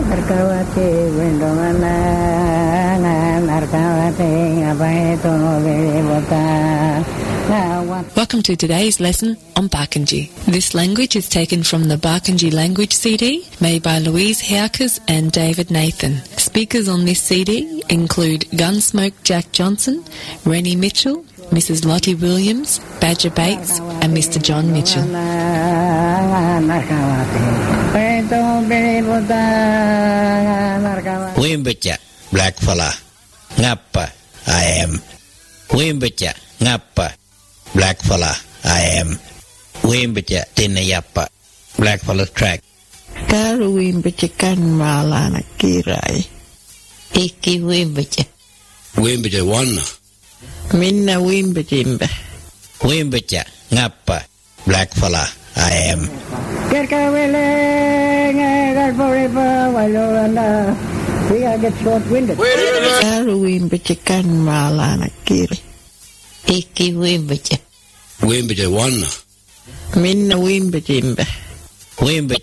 Narkavati Vindamana Narkavati Abaito Virivota. Welcome to today's lesson on Barkindji. This language is taken from the Barkindji language CD made by Louise Howkers and David Nathan. Speakers on this CD include Gunsmoke Jack Johnson, Rennie Mitchell, Mrs. Lottie Williams, Badger Bates and Mr. John Mitchell. Wimbacha, Blackfella, Ngappa, I am. Wimbacha, Ngappa, Blackfella, I am. Wimbacha, Tinayappa, Blackfella track. Karu Wimbacha kan malana kirai. Iki Wimbacha. Wimbacha one. Minna Wimbachimba. Wimbacha, Ngappa, Blackfella, I am. We gotta get short-winded. Karu Wimbacha kan malana kiri. Iki Wimbacha. Wimbacha one. Minna Wimbachimba. Wimbacha.